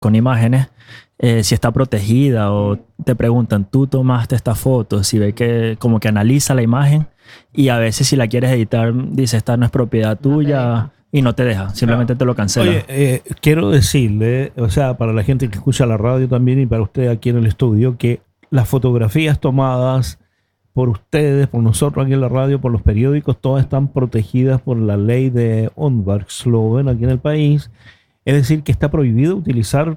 con imágenes, si está protegida o te preguntan, tú tomaste esta foto, si ve que como que analiza la imagen y a veces si la quieres editar dice esta no es propiedad tuya y no te deja, simplemente te lo cancela. Oye, quiero decirle, o sea, para la gente que escucha la radio también y para usted aquí en el estudio, que las fotografías tomadas por ustedes, por nosotros aquí en la radio, por los periódicos, todas están protegidas por la ley de Ondvarsloven aquí en el país. Es decir, que está prohibido utilizar,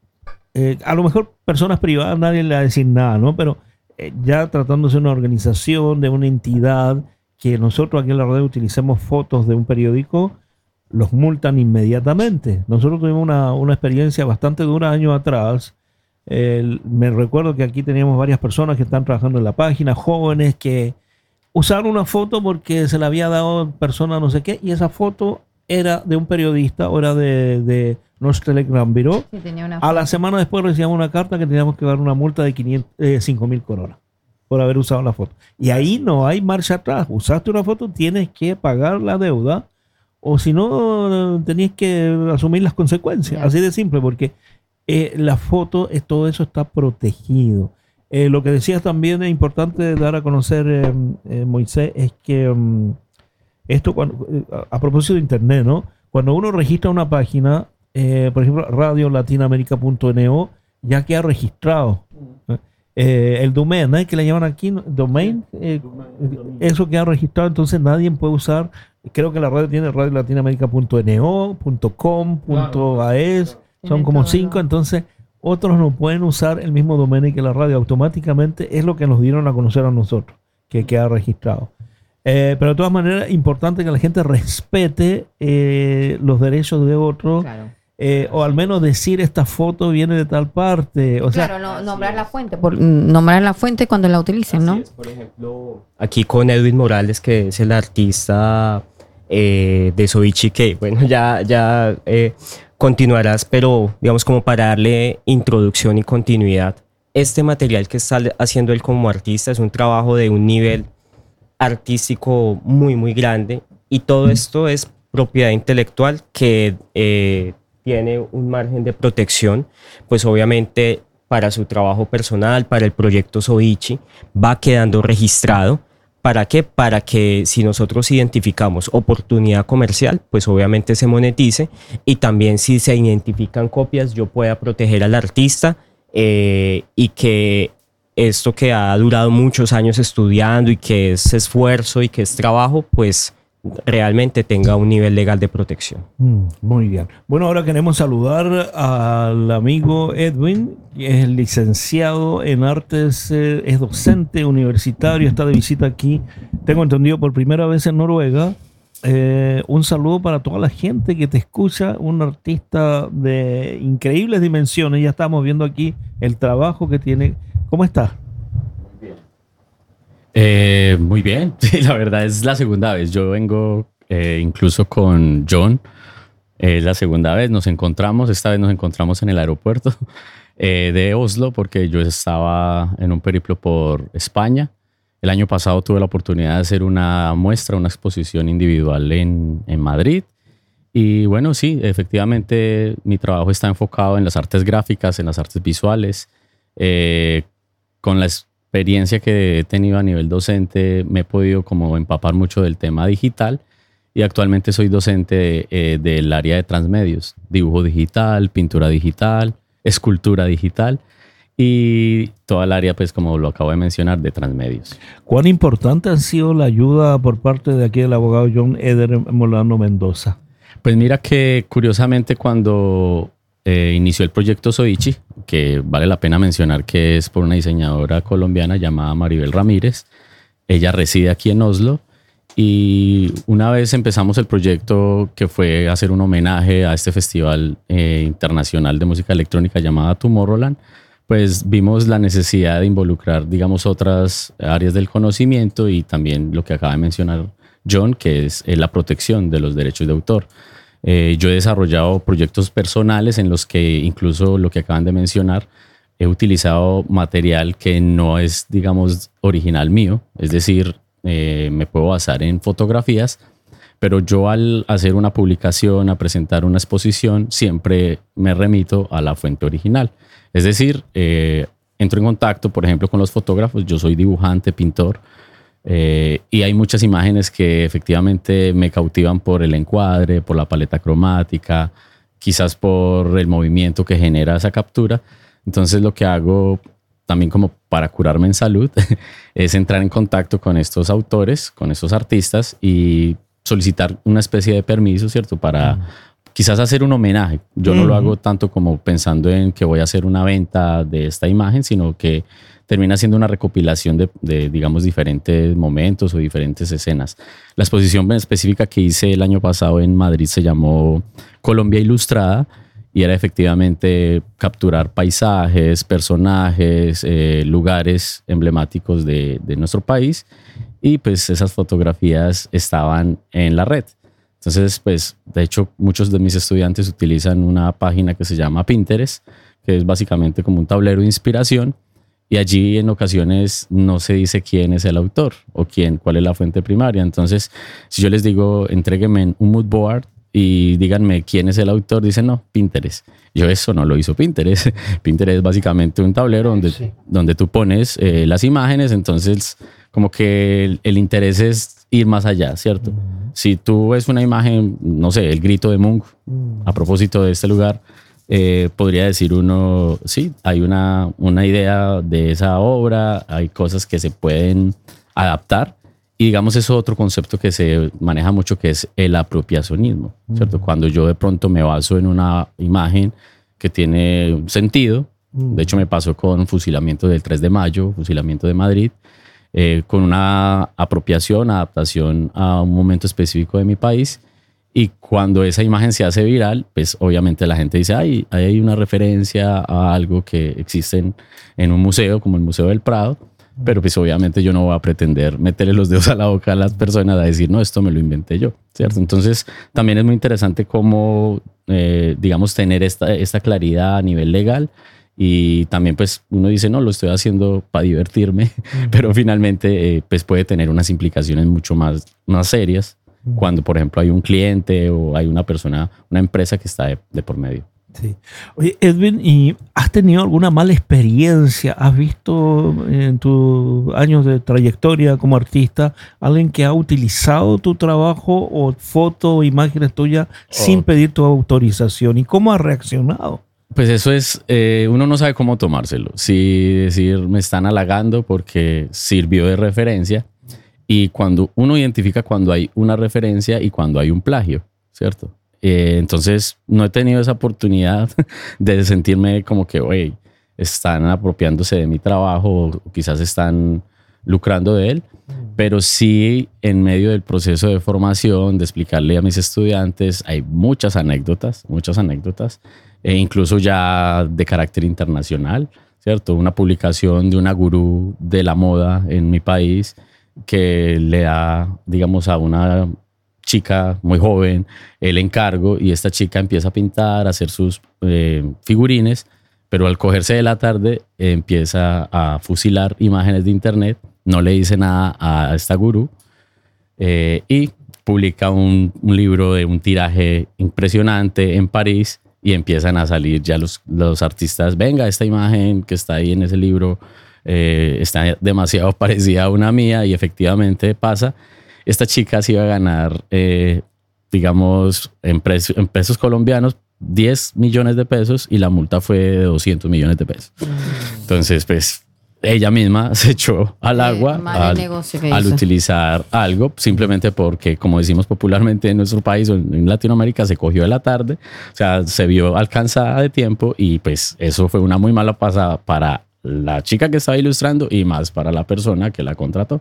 a lo mejor personas privadas nadie le va a decir nada, ¿no? Pero ya tratándose de una organización, de una entidad, que nosotros aquí en la radio utilicemos fotos de un periódico, los multan inmediatamente. Nosotros tuvimos una experiencia bastante dura años atrás. Me recuerdo que aquí teníamos varias personas que están trabajando en la página, jóvenes que usaron una foto porque se la había dado persona no sé qué, y esa foto era de un periodista, o era de Norsk Telegram Bureau. Sí, a la semana después recibimos una carta que teníamos que dar una multa de 5.000 coronas por haber usado la foto. Y ahí no hay marcha atrás. Usaste una foto, tienes que pagar la deuda, o si no, tenías que asumir las consecuencias. Así de simple, porque la foto, todo eso está protegido. Lo que decías también es importante dar a conocer, Moisés, es que esto, a propósito de Internet, ¿no? Cuando uno registra una página, por ejemplo, radiolatinaamerica.no, ya queda registrado. El domain, que le llaman aquí, domain, eso queda registrado, entonces nadie puede usar. Creo que la radio tiene radiolatinaamerica.no, .com, .as, son como 5, entonces otros no pueden usar el mismo domain que la radio. Automáticamente es lo que nos dieron a conocer a nosotros, que queda registrado. Pero de todas maneras, importante que la gente respete los derechos de otros. Claro. O al menos decir esta foto viene de tal parte. O sea, nombrar la fuente, nombrar la fuente cuando la utilicen, ¿no? Es, por ejemplo, aquí con Edwin Morales, que es el artista de Soichi, que bueno, ya continuarás, pero digamos como para darle introducción y continuidad. Este material que está haciendo él como artista es un trabajo de un nivel artístico muy, muy grande, y todo esto es propiedad intelectual que tiene un margen de protección, pues obviamente para su trabajo personal, para el proyecto Soichi, va quedando registrado. ¿Para qué? Para que si nosotros identificamos oportunidad comercial, pues obviamente se monetice, y también si se identifican copias, yo pueda proteger al artista y que esto que ha durado muchos años estudiando y que es esfuerzo y que es trabajo, pues realmente tenga un nivel legal de protección. Muy bien. Bueno, ahora queremos saludar al amigo Edwin, que es licenciado en artes, es docente universitario, está de visita aquí, tengo entendido, por primera vez en Noruega. Un saludo para toda la gente que te escucha, un artista de increíbles dimensiones. Ya estamos viendo aquí el trabajo que tiene. ¿Cómo estás? Muy bien, sí, la verdad es la segunda vez. Yo vengo incluso con John. La segunda vez nos encontramos, esta vez nos encontramos en el aeropuerto de Oslo, porque yo estaba en un periplo por España. El año pasado tuve la oportunidad de hacer una muestra, una exposición individual en Madrid. Y bueno, sí, efectivamente mi trabajo está enfocado en las artes gráficas, en las artes visuales. Con la experiencia que he tenido a nivel docente, me he podido como empapar mucho del tema digital, y actualmente soy docente del área de transmedios, dibujo digital, pintura digital, escultura digital y toda el área, pues como lo acabo de mencionar, de transmedios. ¿Cuán importante ha sido la ayuda por parte de aquí del abogado John Eder Molano Mendoza? Pues mira que curiosamente cuando inició el proyecto Soichi, que vale la pena mencionar que es por una diseñadora colombiana llamada Maribel Ramírez. Ella reside aquí en Oslo, y una vez empezamos el proyecto, que fue hacer un homenaje a este festival internacional de música electrónica llamada Tomorrowland, pues vimos la necesidad de involucrar, digamos, otras áreas del conocimiento, y también lo que acaba de mencionar John, que es la protección de los derechos de autor. Yo he desarrollado proyectos personales en los que, incluso lo que acaban de mencionar, he utilizado material que no es, digamos, original mío. Es decir, me puedo basar en fotografías, pero yo al hacer una publicación, a presentar una exposición, siempre me remito a la fuente original. Es decir, entro en contacto, por ejemplo, con los fotógrafos. Yo soy dibujante, pintor, y hay muchas imágenes que efectivamente me cautivan por el encuadre, por la paleta cromática, quizás por el movimiento que genera esa captura. Entonces lo que hago también como para curarme en salud es entrar en contacto con estos autores, con estos artistas y solicitar una especie de permiso, ¿cierto? Para quizás hacer un homenaje. Yo no lo hago tanto como pensando en que voy a hacer una venta de esta imagen, sino que termina siendo una recopilación de digamos, diferentes momentos o diferentes escenas. La exposición específica que hice el año pasado en Madrid se llamó Colombia Ilustrada y era efectivamente capturar paisajes, personajes, lugares emblemáticos de nuestro país, y pues esas fotografías estaban en la red. Entonces, pues, de hecho, muchos de mis estudiantes utilizan una página que se llama Pinterest, que es básicamente como un tablero de inspiración, y allí en ocasiones no se dice quién es el autor o cuál es la fuente primaria. Entonces, si yo les digo, entréguenme un mood board y díganme quién es el autor, dicen, no, Pinterest. Eso no lo hizo Pinterest. Pinterest es básicamente un tablero donde tú pones las imágenes. Entonces, como que el interés es ir más allá, ¿cierto? Si tú ves una imagen, no sé, el grito de Munch, a propósito de este lugar, podría decir uno, sí, hay una idea de esa obra, hay cosas que se pueden adaptar. Y digamos, es otro concepto que se maneja mucho, que es el apropiacionismo, ¿cierto? Cuando yo de pronto me baso en una imagen que tiene un sentido. De hecho, me pasó con Fusilamiento del 3 de mayo, Fusilamiento de Madrid, con una apropiación, adaptación a un momento específico de mi país. Y cuando esa imagen se hace viral, pues obviamente la gente dice, ay, ahí hay una referencia a algo que existe en un museo, como el Museo del Prado. Pero pues obviamente yo no voy a pretender meterle los dedos a la boca a las personas a decir, no, esto me lo inventé yo, ¿cierto? Entonces también es muy interesante cómo, digamos, tener esta claridad a nivel legal. Y también pues uno dice, no, lo estoy haciendo para divertirme, pero finalmente pues puede tener unas implicaciones mucho más serias cuando, por ejemplo, hay un cliente o hay una persona, una empresa que está de por medio. Sí. Oye, Edwin, ¿y has tenido alguna mala experiencia? ¿Has visto en tus años de trayectoria como artista alguien que ha utilizado tu trabajo o foto o imágenes tuyas sin pedir tu autorización? ¿Y cómo has reaccionado? Pues eso es, uno no sabe cómo tomárselo. Si decir, me están halagando porque sirvió de referencia, y cuando uno identifica cuando hay una referencia y cuando hay un plagio, ¿cierto? Entonces no he tenido esa oportunidad de sentirme como que, oye, están apropiándose de mi trabajo o quizás están lucrando de él, pero sí en medio del proceso de formación, de explicarle a mis estudiantes, hay muchas anécdotas, incluso ya de carácter internacional, ¿cierto? Una publicación de una gurú de la moda en mi país que le da, digamos, a una chica muy joven el encargo, y esta chica empieza a pintar, a hacer sus figurines, pero al cogerse de la tarde empieza a fusilar imágenes de internet, no le dice nada a esta gurú, y publica un libro de un tiraje impresionante en París, y empiezan a salir ya los artistas, venga, esta imagen que está ahí en ese libro está demasiado parecida a una mía, y efectivamente pasa. Esta chica se iba a ganar, digamos, en pesos colombianos, 10 millones de pesos, y la multa fue de 200 millones de pesos. Entonces, pues, ella misma se echó al agua al utilizar algo, simplemente porque, como decimos popularmente en nuestro país o en Latinoamérica, se cogió de la tarde, o sea, se vio alcanzada de tiempo, y pues eso fue una muy mala pasada para la chica que estaba ilustrando y más para la persona que la contrató.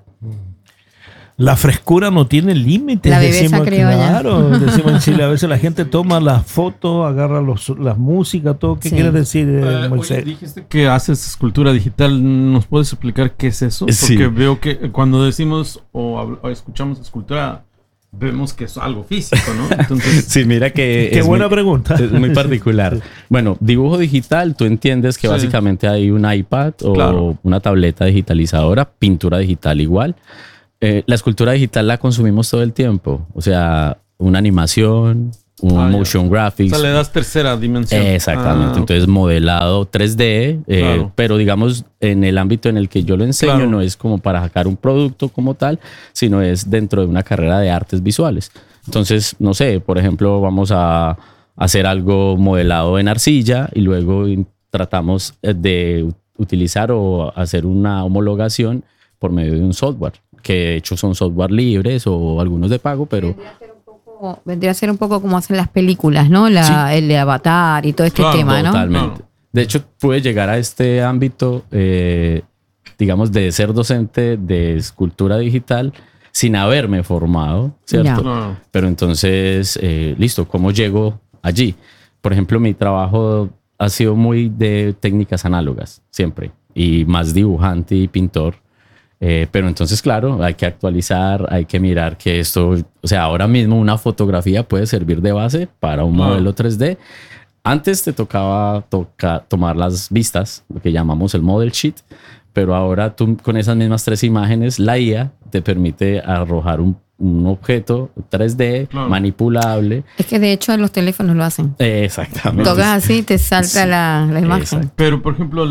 La frescura no tiene límites. La viveza criolla. Claro, decimos en Chile, a veces la gente toma las fotos, agarra las músicas, todo. ¿Qué quieres decir, Moisés? Oye, dijiste que haces escultura digital. ¿Nos puedes explicar qué es eso? Porque sí, veo que cuando decimos o escuchamos escultura, vemos que es algo físico, ¿no? Entonces, sí, mira que qué buena pregunta. Es muy particular. Bueno, dibujo digital, tú entiendes que básicamente hay un iPad o una tableta digitalizadora, pintura digital igual. La escultura digital la consumimos todo el tiempo. O sea, una animación, un ya. motion O graphics. sea, le das tercera dimensión. Exactamente. Ah, Entonces, modelado 3D, Claro. pero digamos, en el ámbito en el que yo lo enseño, Claro. no es como para sacar un producto como tal, sino es dentro de una carrera de artes visuales. Entonces, no sé, por ejemplo, vamos a hacer algo modelado en arcilla y luego tratamos de utilizar o hacer una homologación por medio de un software, que de hecho son software libres o algunos de pago, pero Vendría a ser un poco como hacen las películas, ¿no? El de Avatar y todo este Claro, tema, ¿no? totalmente. Claro. De hecho, pude llegar a este ámbito, digamos, de ser docente de escultura digital sin haberme formado, ¿cierto? Ya. Claro. Pero entonces, listo, ¿cómo llego allí? Por ejemplo, mi trabajo ha sido muy de técnicas análogas, siempre, y más dibujante y pintor. Pero entonces, claro, hay que actualizar, hay que mirar que esto, o sea, ahora mismo una fotografía puede servir de base para un modelo 3D. Antes te tocaba tomar las vistas, lo que llamamos el model sheet, pero ahora tú con esas mismas 3 imágenes, la IA te permite arrojar un objeto 3D Claro. manipulable. Es que de hecho los teléfonos lo hacen. Exactamente. Tocas así y te salta Sí. la imagen. Exacto. Pero, por ejemplo,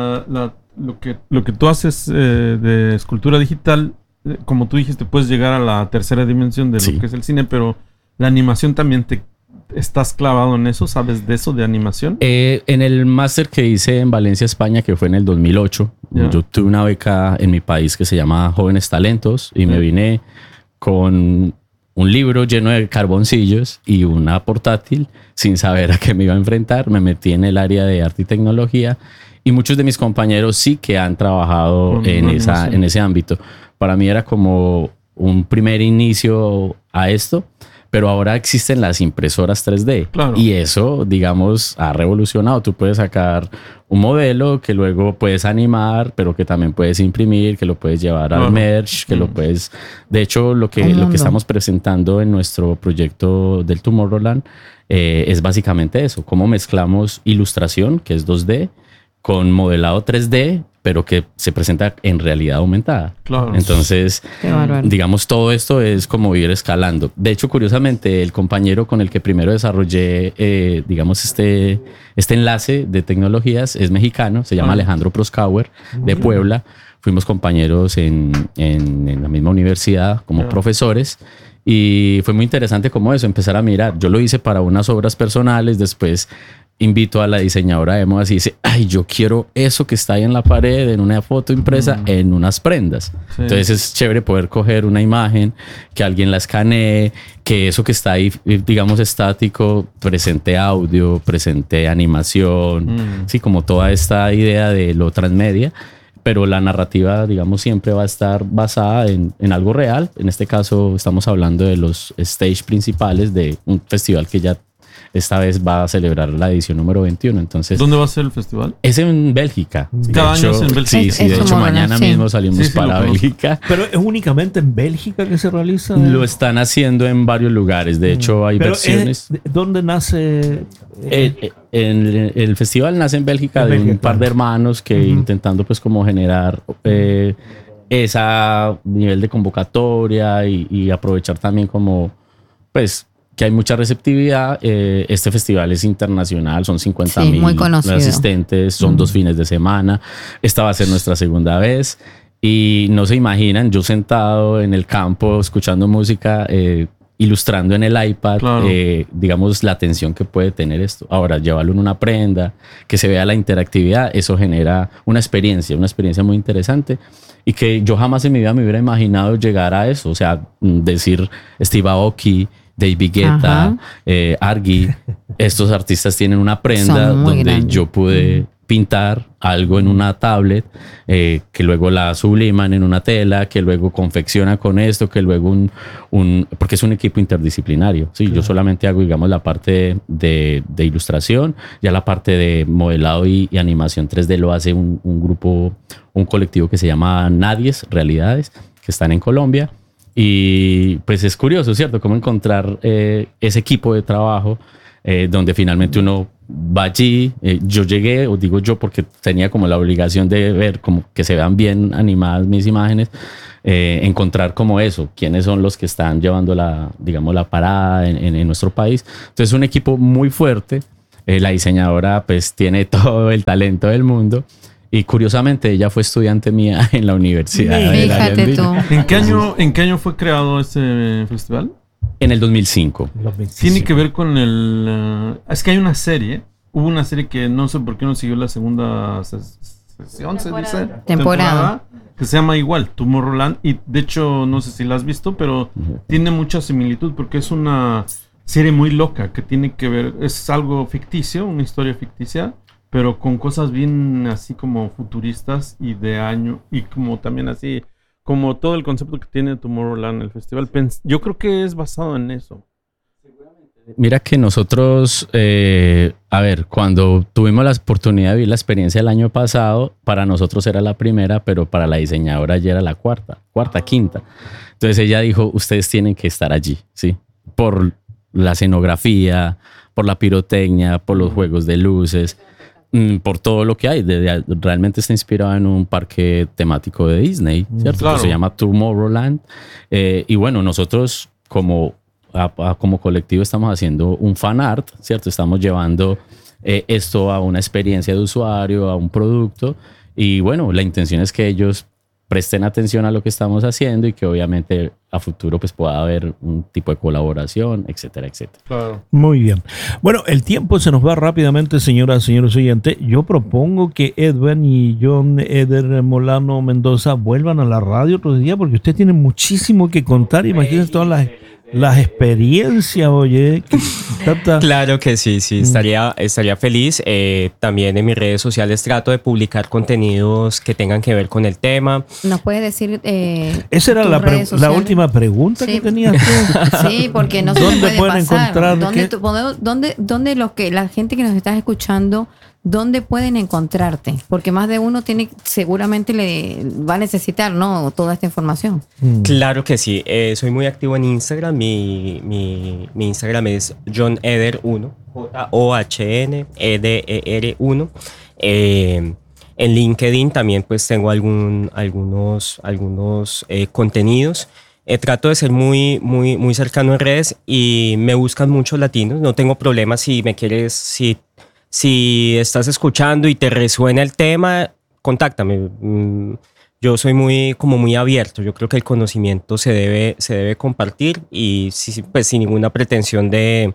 lo que tú haces de escultura digital, como tú dijiste, puedes llegar a la tercera dimensión de Sí. lo que es el cine, pero la animación también ¿estás clavado en eso? ¿Sabes de eso, de animación? En el máster que hice en Valencia, España, que fue en el 2008, Ya. yo tuve una beca en mi país que se llama Jóvenes Talentos y me vine con un libro lleno de carboncillos y una portátil sin saber a qué me iba a enfrentar. Me metí en el área de arte y tecnología y muchos de mis compañeros sí que han trabajado Con en animación. ese ámbito. Para mí era como un primer inicio a esto. Pero ahora existen las impresoras 3D. Claro. Y eso, digamos, ha revolucionado. Tú puedes sacar un modelo que luego puedes animar, pero que también puedes imprimir, que lo puedes llevar Claro. al merge, que lo puedes... De hecho, lo Al que mundo. estamos presentando en nuestro proyecto del Tomorrowland es básicamente eso. Cómo mezclamos ilustración, que es 2D, con modelado 3D, pero que se presenta en realidad aumentada. Claro. Entonces, Qué bárbaro. digamos, todo esto es como ir escalando. De hecho, curiosamente, el compañero con el que primero desarrollé, digamos, este enlace de tecnologías es mexicano, se llama Alejandro Proskauer, de Puebla. Fuimos compañeros en la misma universidad como profesores. Y fue muy interesante como eso, empezar a mirar. Yo lo hice para unas obras personales, después invito a la diseñadora de modas y dice, ay, yo quiero eso que está ahí en la pared, en una foto impresa, en unas prendas. Sí. Entonces es chévere poder coger una imagen, que alguien la escanee, que eso que está ahí, digamos, estático, presente audio, presente animación, sí, como toda esta idea de lo transmedia. Pero la narrativa, digamos, siempre va a estar basada en algo real. En este caso estamos hablando de los stage principales de un festival que ya esta vez va a celebrar la edición número 21. Entonces, ¿Dónde va a ser el festival? es en Bélgica. De Cada año hecho, es en Bélgica. Sí, Es sí. De hecho, Tomorrowland, mañana sí. mismo salimos Sí, sí, lo para conozco. Bélgica. Pero es únicamente en Bélgica que se realiza. Lo están haciendo en varios lugares. De hecho, hay Pero versiones. ¿dónde nace? El festival nace en Bélgica En de un Bélgica, par de claro. hermanos que intentando pues como generar ese nivel de convocatoria y aprovechar también como pues que hay mucha receptividad. Este festival es internacional, son 50 Sí, muy mil conocido. asistentes, son 2 fines de semana. Esta va a ser nuestra segunda vez. Y no se imaginan, yo sentado en el campo escuchando música, ilustrando en el iPad, Claro. digamos, la atención que puede tener esto. Ahora, llevarlo en una prenda, que se vea la interactividad, eso genera una experiencia muy interesante y que yo jamás en mi vida me hubiera imaginado llegar a eso. O sea, decir Steve Aoki, David Guetta, Ajá. Argy, estos artistas tienen una prenda Son muy donde grandes. yo pude pintar algo en una tablet, que luego la subliman en una tela, que luego confecciona con esto, que luego porque es un equipo interdisciplinario. Sí, yo solamente hago, digamos, la parte de ilustración, ya la parte de modelado y animación 3D lo hace un grupo, un colectivo que se llama Nadies Realidades, que están en Colombia. Y pues es curioso, ¿cierto? Cómo encontrar ese equipo de trabajo donde finalmente uno va allí. Yo llegué, os digo yo, porque tenía como la obligación de ver como que se vean bien animadas mis imágenes, encontrar como eso, quiénes son los que están llevando digamos, la parada en nuestro país. Entonces es un equipo muy fuerte. La diseñadora pues tiene todo el talento del mundo. Y curiosamente ella fue estudiante mía en la universidad. Fíjate tú. ¿En qué año fue creado este festival? En el 2005. Tiene que ver con es que hay una serie. Hubo una serie que no sé por qué no siguió la segunda sesión, se dice. Temporada. Que se llama igual, Tomorrowland. Y de hecho, no sé si la has visto, pero tiene mucha similitud porque es una serie muy loca que tiene que ver, es algo ficticio, una historia ficticia, pero con cosas bien así como futuristas y de año, y como también así, como todo el concepto que tiene Tomorrowland, el festival. Yo creo que es basado en eso. Mira que nosotros, a ver, cuando tuvimos la oportunidad de vivir la experiencia el año pasado, para nosotros era la primera, pero para la diseñadora ya era la cuarta, quinta. Entonces ella dijo, ustedes tienen que estar allí, ¿sí? Por la escenografía, por la pirotecnia, por los juegos de luces, por todo lo que hay. Realmente está inspirado en un parque temático de Disney, ¿cierto? Claro. Que se llama Tomorrowland. Y bueno, nosotros como colectivo estamos haciendo un fan art, ¿cierto? Estamos llevando esto a una experiencia de usuario, a un producto. Y bueno, la intención es que ellos presten atención a lo que estamos haciendo y que obviamente a futuro pues pueda haber un tipo de colaboración, etcétera, etcétera. Claro. Muy bien. Bueno, el tiempo se nos va rápidamente, señoras y señores oyentes. Yo propongo que Edwin y John Eder Molano Mendoza vuelvan a la radio otro día porque ustedes tienen muchísimo que contar. Imagínense todas las experiencias, oye. Claro que sí, estaría feliz. También en mis redes sociales trato de publicar contenidos que tengan que ver con el tema. ¿Nos puedes decir Esa era la última pregunta Sí. que tenías tú. Sí, porque no se ¿Dónde puede pueden pasar. encontrar ¿Dónde la gente que nos está escuchando, dónde pueden encontrarte? Porque más de uno seguramente le va a necesitar, ¿no? Toda esta información. Claro que sí. Soy muy activo en Instagram. Mi Instagram es JohnEder1, JOHNEDER1. En LinkedIn también pues tengo algunos contenidos. Trato de ser muy cercano en redes y me buscan muchos latinos. No tengo problemas si me quieres, si estás escuchando y te resuena el tema, contáctame. Yo soy muy abierto. Yo creo que el conocimiento se debe compartir y pues sin ninguna pretensión de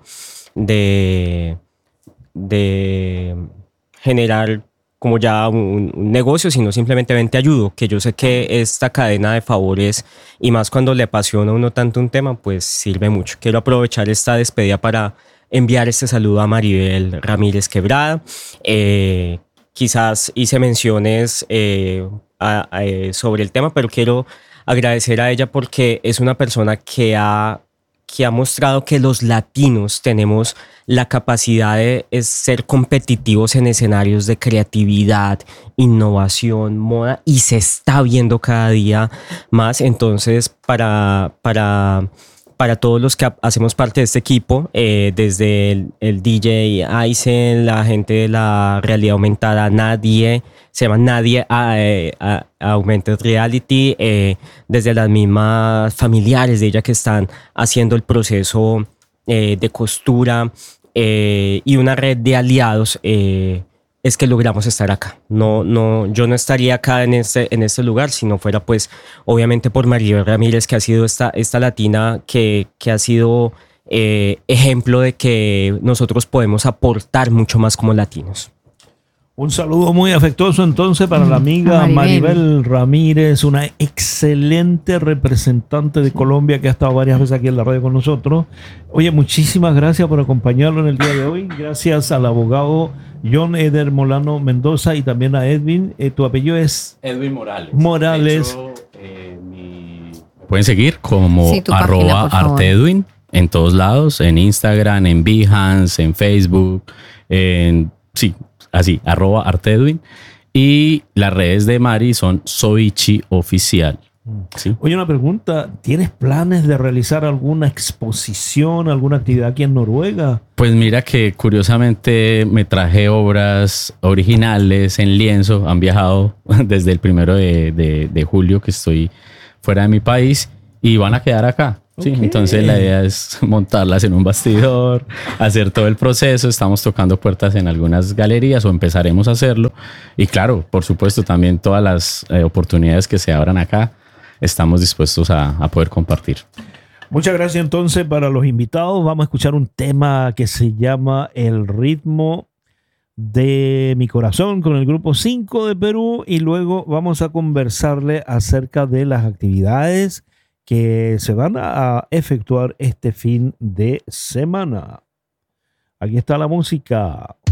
generar como ya un negocio, sino simplemente ven, te ayudo, que yo sé que esta cadena de favores y más cuando le apasiona a uno tanto un tema, pues sirve mucho. Quiero aprovechar esta despedida para enviar este saludo a Maribel Ramírez Quebrada. Quizás hice menciones sobre el tema, pero quiero agradecer a ella porque es una persona que ha mostrado que los latinos tenemos la capacidad de ser competitivos en escenarios de creatividad, innovación, moda, y se está viendo cada día más. Entonces, para todos los que hacemos parte de este equipo, desde el DJ Aizen, la gente de la realidad aumentada, se llama Nadie Augmented Reality, desde las mismas familiares de ella que están haciendo el proceso de costura y una red de aliados, es que logramos estar acá. Yo no estaría acá en este lugar si no fuera pues obviamente por Maribel Ramírez, que ha sido esta latina que ha sido ejemplo de que nosotros podemos aportar mucho más como latinos. Un saludo muy afectuoso entonces para la amiga Maribel Ramírez, una excelente representante de Colombia que ha estado varias veces aquí en la radio con nosotros. Oye, muchísimas gracias por acompañarlo en el día de hoy. Gracias al abogado John Eder Molano Mendoza y también a Edwin. Tu apellido es Edwin Morales. Morales. De hecho, pueden seguir como Sí, tu página, por favor. @artedwin en todos lados, en Instagram, en Behance, en Facebook, así, @artedwin. Y las redes de Mari son Soichi Oficial. Sí. Oye, una pregunta. ¿Tienes planes de realizar alguna exposición, alguna actividad aquí en Noruega? Pues mira que curiosamente me traje obras originales en lienzo. Han viajado desde el 1 de julio que estoy fuera de mi país y van a quedar acá. Sí, Ok. entonces la idea es montarlas en un bastidor, hacer todo el proceso. Estamos tocando puertas en algunas galerías o empezaremos a hacerlo. Y claro, por supuesto, también todas las oportunidades que se abran acá, estamos dispuestos a poder compartir. Muchas gracias entonces para los invitados. Vamos a escuchar un tema que se llama El ritmo de mi corazón con el grupo 5 de Perú y luego vamos a conversarle acerca de las actividades que se van a efectuar este fin de semana. Aquí está la música.